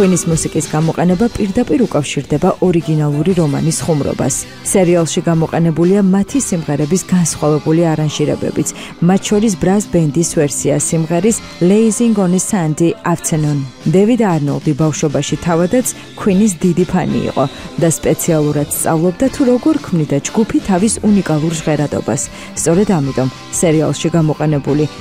Queen-ის მუსიკის გამოყენება პირდაპირ უკავშირდება ორიგინალური რომანის ხუმრობას. სერიალში გამოყენებულია მათი სიმღერების განსხვავებული არანჟირებებიც, მათ შორის ბრაზ ბენდის ვერსია სიმღერის Blazing on a Sunday Afternoon. დევიდ არნოლდი ბავშვობაში თავადაც Queen-ის დიდი ფანი იყო და სპეციალურად სწავლობდა თუ როგორ ქმნიდა ჯგუფი თავის უნიკალურ ჟღერადობას. სწორედ ამიტომ სერიალში გამოყენებული